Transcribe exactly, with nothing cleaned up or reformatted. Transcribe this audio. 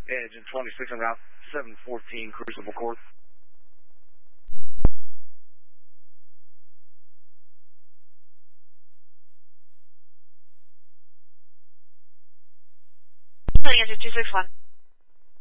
Edge and twenty-six on Route seven fourteen, Crucible Court. Engine two six one.